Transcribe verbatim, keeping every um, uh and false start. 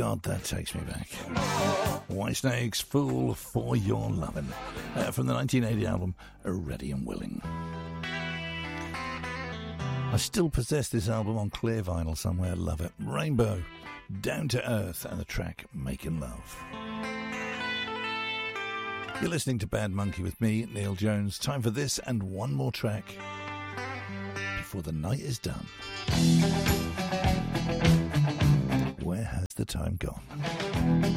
God, that takes me back. Whitesnake's Fool for Your Lovin', uh, from the nineteen eighty album Ready and Willing. I still possess this album on clear vinyl somewhere. Love it. Rainbow, Down to Earth, and the track Making Love. You're listening to Bad Monkey with me, Neil Jones. Time for this and one more track before the night is done. Where has the time gone?